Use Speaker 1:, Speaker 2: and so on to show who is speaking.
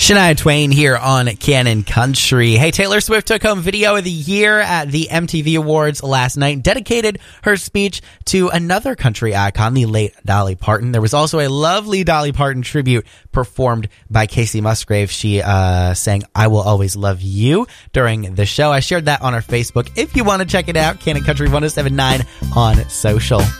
Speaker 1: Shania Twain here on Canon Country. Hey, Taylor Swift took home Video of the Year at the MTV Awards last night, dedicated her speech to another country icon, the late Dolly Parton. There was also a lovely Dolly Parton tribute performed by Casey Musgrave. She sang I Will Always Love You during the show. I shared that on our Facebook. If you want to check it out, Canon Country 1079 on social.